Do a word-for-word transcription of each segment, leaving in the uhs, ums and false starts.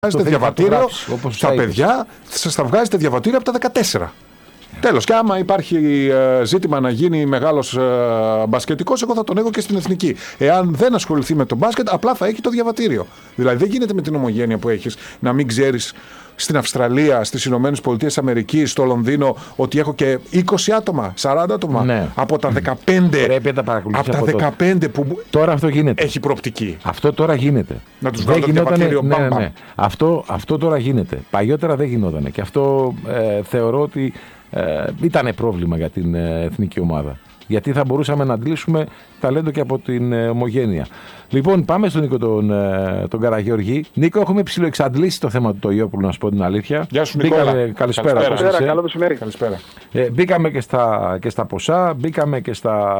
βγάζετε διαβατήριο στα παιδιά, σας τα βγάζετε διαβατήριο από τα δεκατέσσερα. Τέλος. Και άμα υπάρχει ε, ζήτημα να γίνει μεγάλος ε, μπασκετικός, εγώ θα τον έχω και στην εθνική. Εάν δεν ασχοληθεί με τον μπάσκετ, απλά θα έχει το διαβατήριο. Δηλαδή δεν γίνεται με την ομογένεια που έχεις να μην ξέρεις στην Αυστραλία, στις Ηνωμένες Πολιτείες Αμερικής, στο Λονδίνο, ότι έχω και είκοσι άτομα, σαράντα άτομα ναι. από τα δεκαπέντε. Πρέπει να τα παρακολουθείς από τα από δεκαπέντε που τώρα αυτό γίνεται. Έχει προοπτική. Αυτό τώρα γίνεται. Να τους βγάλω το διαβατήριο. Ναι, ναι, ναι. Αυτό, αυτό τώρα γίνεται. Παλιότερα δεν γινότανε. Και αυτό ε, θεωρώ ότι ε, ήταν πρόβλημα για την ε, εθνική ομάδα. Γιατί θα μπορούσαμε να αντλήσουμε ταλέντο και από την ε, ομογένεια. Λοιπόν, πάμε στον Νίκο τον, ε, τον Καραγεωργή. Νίκο, έχουμε ψιλοεξαντλήσει το θέμα του Τογιόπουλου, να σου πω την αλήθεια. Γεια σου, Νικόλα. Μπήκαμε, καλησπέρα. Καλησπέρα, καλησπέρα, καλό μεσημέρι. Καλησπέρα. Ε, μπήκαμε και στα, και στα ποσά, μπήκαμε και στα,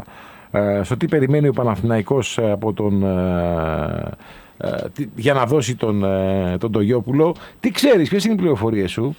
ε, στο τι περιμένει ο Παναθηναϊκός από τον, ε, ε, για να δώσει τον, ε, τον Τογιόπουλο. Τι ξέρεις, ποιες είναι οι πληροφορίες σου?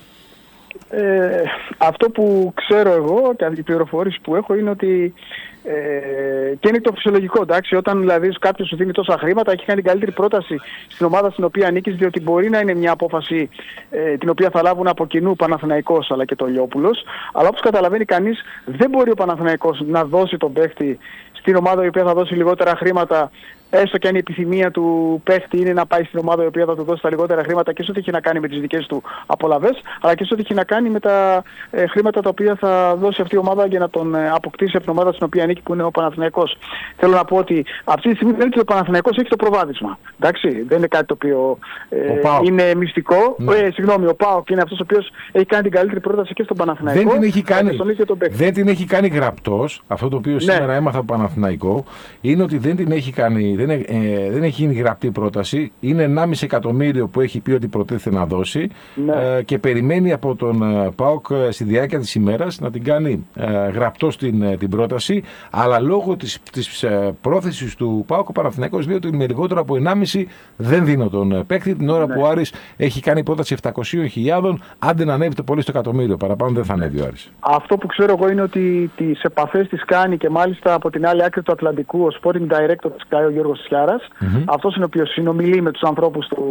Ε, αυτό που ξέρω εγώ και οι πληροφορίες που έχω είναι ότι ε, και είναι το φυσιολογικό, εντάξει, όταν δηλαδή κάποιος σου δίνει τόσα χρήματα, έχει κάνει την καλύτερη πρόταση στην ομάδα στην οποία ανήκεις, διότι μπορεί να είναι μια απόφαση ε, την οποία θα λάβουν από κοινού ο Παναθηναϊκός αλλά και το Λιόπουλος, αλλά όπως καταλαβαίνει κανείς δεν μπορεί ο Παναθηναϊκός να δώσει τον παίχτη στην ομάδα η οποία θα δώσει λιγότερα χρήματα, έστω και αν η επιθυμία του παίχτη είναι να πάει στην ομάδα η οποία θα του δώσει τα λιγότερα χρήματα και σε ό,τι έχει να κάνει με τις δικές του απολαβές, αλλά και σε ό,τι έχει να κάνει με τα ε, χρήματα τα οποία θα δώσει αυτή η ομάδα για να τον ε, αποκτήσει από την ομάδα στην οποία ανήκει, που είναι ο Παναθηναϊκός. Θέλω να πω ότι αυτή τη στιγμή δεν είναι ότι ο Παναθηναϊκός έχει το προβάδισμα. Εντάξει, δεν είναι κάτι το οποίο ε, είναι μυστικό. Ναι. Ε, συγγνώμη, ο ΠΑΟΚ είναι αυτός ο οποίος έχει κάνει την καλύτερη πρόταση και στον Παναθηναϊκό. Δεν την έχει κάνει, δεν την έχει κάνει γραπτός. Αυτό το οποίο ναι. σήμερα έμαθα από Παναθηναϊκό είναι ότι δεν την έχει κάνει. Δεν, ε, δεν έχει γίνει γραπτή πρόταση. Είναι ενάμιση εκατομμύριο που έχει πει ότι προτίθεται να δώσει ναι. ε, και περιμένει από τον ε, ΠΑΟΚ ε, στη διάρκεια της ημέρας να την κάνει ε, γραπτό στην ε, την πρόταση. Αλλά λόγω της, της ε, πρόθεσης του ΠΑΟΚ, ο Παναθηναϊκός λέει ότι με λιγότερο από ενάμιση δεν δίνω τον ε, παίκτη. Την ώρα ναι. που ο Άρης έχει κάνει πρόταση επτακόσιες χιλιάδες, άντε να ανέβει το πολύ στο εκατομμύριο. Παραπάνω δεν θα ανέβει ο Άρης. Αυτό που ξέρω εγώ είναι ότι τις επαφές τις κάνει και μάλιστα από την άλλη άκρη του Ατλαντικού ο sporting director της ΚΑΕ, ο Γιώργος Σιάρας. Mm-hmm. Αυτός είναι ο οποίος συνομιλεί με τους ανθρώπους του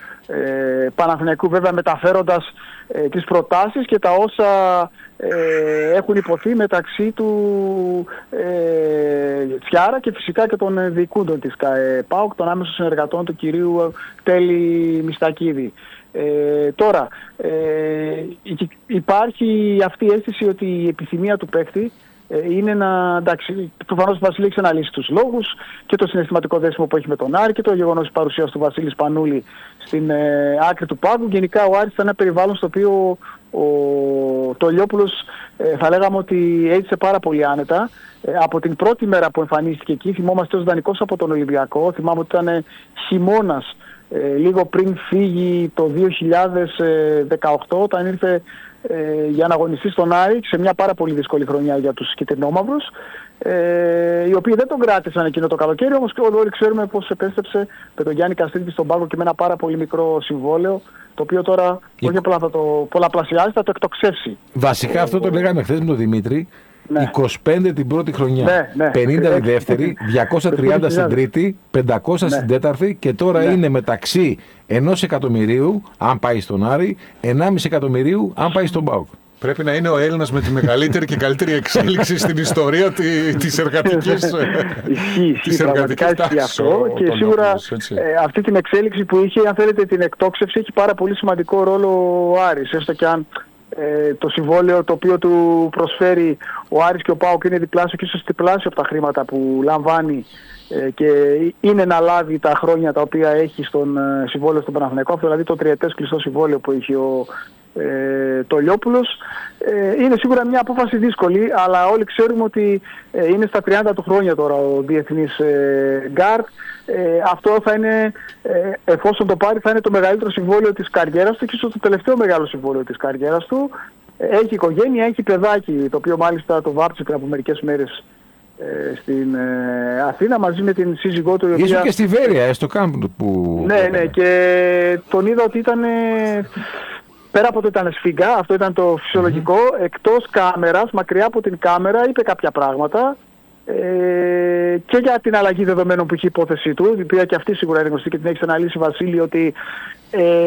ε, Παναθηναϊκού, βέβαια μεταφέροντας ε, τις προτάσεις και τα όσα ε, έχουν υποθεί μεταξύ του ε, Σιάρα και φυσικά και των διοικούντων της ΚΑΕ ΠΑΟΚ, των άμεσων συνεργατών του κυρίου Τέλη Μιστακίδη. Ε, τώρα, ε, υπάρχει αυτή η αίσθηση ότι η επιθυμία του παίκτη είναι να, εντάξει, προφανώς ο Βασίλης έχει αναλύσει τους λόγους και το συναισθηματικό δέσιμο που έχει με τον Άρη και το γεγονός της παρουσίας του Βασίλη Σπανούλη στην ε, άκρη του πάγκου. Γενικά ο Άρης ήταν ένα περιβάλλον στο οποίο ο, το Λιόπουλος ε, θα λέγαμε ότι έζησε πάρα πολύ άνετα. Ε, από την πρώτη μέρα που εμφανίστηκε εκεί, θυμόμαστε ως δανεικός από τον Ολυμπιακό, θυμάμαι ότι ήταν χειμώνας ε, λίγο πριν φύγει το δύο χιλιάδες δεκαοκτώ, όταν ήρθε Ε, για να αγωνιστεί στον Άρη σε μια πάρα πολύ δύσκολη χρονιά για τους κυτρινόμαυρους, ε, οι οποίοι δεν τον κράτησαν εκείνο το καλοκαίρι, όμως και όλοι ξέρουμε πως επέστρεψε με τον Γιάννη Καστρίτη στον πάγκο και με ένα πάρα πολύ μικρό συμβόλαιο, το οποίο τώρα η... όχι απλά θα το πολλαπλασιάσει, θα το εκτοξεύσει. Βασικά ε, αυτό το λέγαμε χθες με τον Δημήτρη. Ναι. είκοσι πέντε την πρώτη χρονιά, ναι, ναι. πενήντα τη δεύτερη, διακόσια τριάντα στην τρίτη, πεντακόσια ναι. στην τέταρτη και τώρα ναι. είναι μεταξύ ενός εκατομμυρίου αν πάει στον Άρη, ενάμιση εκατομμυρίου αν πάει στον ΠΑΟΚ. Πρέπει να είναι ο Έλληνας με τη μεγαλύτερη και καλύτερη εξέλιξη στην ιστορία της εργατικής τάξης. Αυτό και σίγουρα ε, αυτή την εξέλιξη που είχε, αν θέλετε την εκτόξευση, έχει πάρα πολύ σημαντικό ρόλο ο Άρης, έστω και αν Ε, το συμβόλαιο το οποίο του προσφέρει ο Άρης και ο ΠΑΟΚ είναι διπλάσιο και ίσως διπλάσιο από τα χρήματα που λαμβάνει ε, και είναι να λάβει τα χρόνια τα οποία έχει στον ε, συμβόλαιο στον Παναθηναϊκό, δηλαδή το τριετές κλειστό συμβόλαιο που έχει ο ε, το Λιόπουλος. Ε, είναι σίγουρα μια απόφαση δύσκολη, αλλά όλοι ξέρουμε ότι ε, είναι στα τριάντα του χρόνια τώρα ο διεθνής ε, γκάρ. Ε, αυτό θα είναι, ε, εφόσον το πάρει, θα είναι το μεγαλύτερο συμβόλαιο της καριέρας του και ίσως το τελευταίο μεγάλο συμβόλαιο της καριέρας του. Ε, έχει οικογένεια, έχει παιδάκι, το οποίο μάλιστα το βάψε πριν από μερικές μέρες ε, στην ε, Αθήνα μαζί με την σύζυγό του. Ήσουν οποία... και στη Βέρεια, στο κάμπ που... Ναι, ναι, και τον είδα ότι ήταν... Πέρα από το ήταν σφίγγα, αυτό ήταν το φυσιολογικό, mm-hmm. εκτός κάμερας, μακριά από την κάμερα, είπε κάποια πράγματα. Ε, και για την αλλαγή δεδομένων που είχε η υπόθεση του, η οποία και αυτή σίγουρα είναι γνωστή και την έχει αναλύσει, Βασίλη, ότι ε,